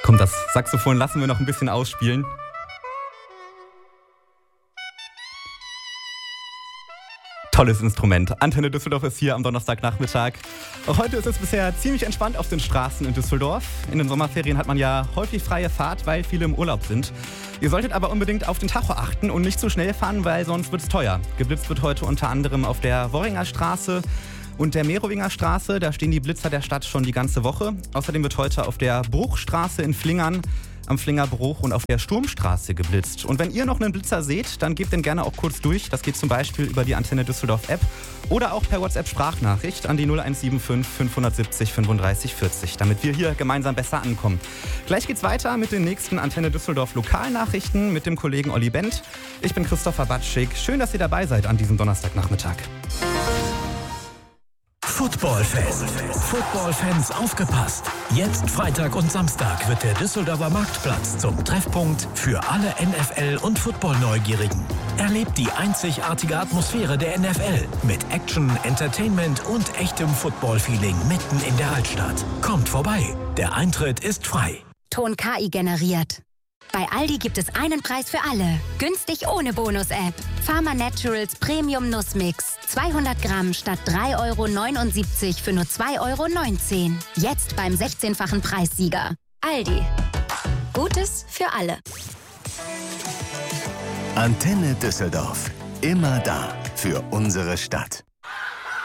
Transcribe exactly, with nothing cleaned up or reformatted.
Komm, das Saxophon lassen wir noch ein bisschen ausspielen. Tolles Instrument. Antenne Düsseldorf ist hier am Donnerstagnachmittag. Auch heute ist es bisher ziemlich entspannt auf den Straßen in Düsseldorf. In den Sommerferien hat man ja häufig freie Fahrt, weil viele im Urlaub sind. Ihr solltet aber unbedingt auf den Tacho achten und nicht zu schnell fahren, weil sonst wird es teuer. Geblitzt wird heute unter anderem auf der Worringer Straße und der Merowinger Straße. Da stehen die Blitzer der Stadt schon die ganze Woche. Außerdem wird heute auf der Bruchstraße in Flingern, am Flingerbruch und auf der Sturmstraße geblitzt. Und wenn ihr noch einen Blitzer seht, dann gebt den gerne auch kurz durch. Das geht zum Beispiel über die Antenne Düsseldorf App oder auch per WhatsApp-Sprachnachricht an die null eins sieben fünf fünf sieben null fünfunddreißig vierzig, damit wir hier gemeinsam besser ankommen. Gleich geht's weiter mit den nächsten Antenne Düsseldorf Lokalnachrichten mit dem Kollegen Olli Bent. Ich bin Christopher Batschik. Schön, dass ihr dabei seid an diesem Donnerstagnachmittag. Footballfans. Footballfans aufgepasst. Jetzt Freitag und Samstag wird der Düsseldorfer Marktplatz zum Treffpunkt für alle N F L- und Football-Neugierigen. Erlebt die einzigartige Atmosphäre der N F L mit Action, Entertainment und echtem Football-Feeling mitten in der Altstadt. Kommt vorbei. Der Eintritt ist frei. Ton K I generiert. Bei Aldi gibt es einen Preis für alle. Günstig ohne Bonus-App. Pharma Naturals Premium Nussmix. zweihundert Gramm statt drei Euro neunundsiebzig für nur zwei Euro neunzehn. Jetzt beim sechzehnfachen Preissieger. Aldi. Gutes für alle. Antenne Düsseldorf. Immer da für unsere Stadt.